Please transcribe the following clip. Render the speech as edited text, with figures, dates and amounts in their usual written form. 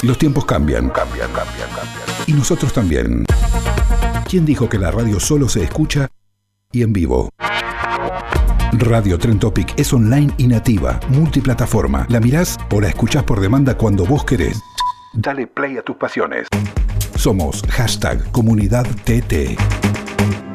Los tiempos cambian. Y nosotros también. ¿Quién dijo que la radio solo se escucha y en vivo? Radio Trend Topic es online y nativa, multiplataforma. La mirás o la escuchás por demanda cuando vos querés. Dale play a tus pasiones. Somos #ComunidadTT.